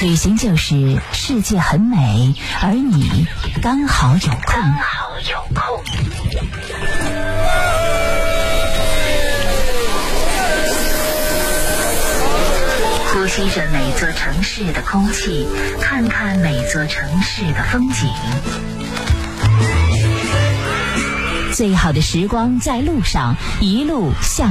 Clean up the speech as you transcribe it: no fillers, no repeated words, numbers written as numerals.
旅行就是世界很美，而你刚好有空。呼吸着每座城市的空气，看看每座城市的风景。最好的时光在路上，一路向